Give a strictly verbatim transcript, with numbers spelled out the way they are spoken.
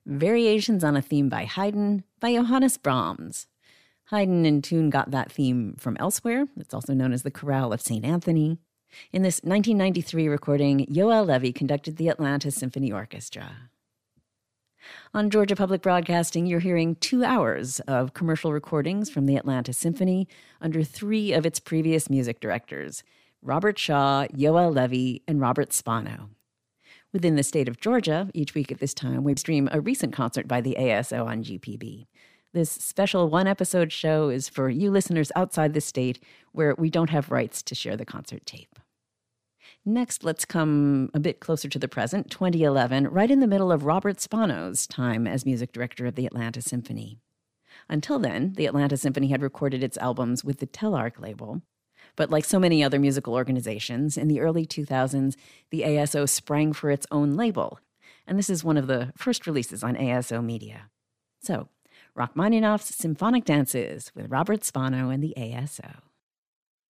Variations on a Theme by Haydn by Johannes Brahms. Haydn in tune got that theme from elsewhere. It's also known as the Chorale of Saint Anthony. In this nineteen ninety-three recording, Yoel Levi conducted the Atlanta Symphony Orchestra. On Georgia Public Broadcasting, you're hearing two hours of commercial recordings from the Atlanta Symphony under three of its previous music directors, Robert Shaw, Yoel Levi, and Robert Spano. Within the state of Georgia, each week at this time, we stream a recent concert by the A S O on G P B. This special one-episode show is for you listeners outside the state where we don't have rights to share the concert tape. Next, let's come a bit closer to the present, twenty eleven, right in the middle of Robert Spano's time as music director of the Atlanta Symphony. Until then, the Atlanta Symphony had recorded its albums with the Telarc label. But like so many other musical organizations, in the early two thousands, the A S O sprang for its own label. And this is one of the first releases on A S O Media. So, Rachmaninoff's Symphonic Dances with Robert Spano and the A S O.